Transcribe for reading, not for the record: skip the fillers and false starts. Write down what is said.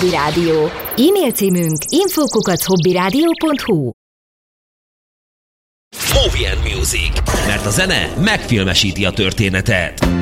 Hobby Rádió. E-mail címünk info@hobbyradio.hu. Movie and Music, mert a zene megfilmesíti a történetet.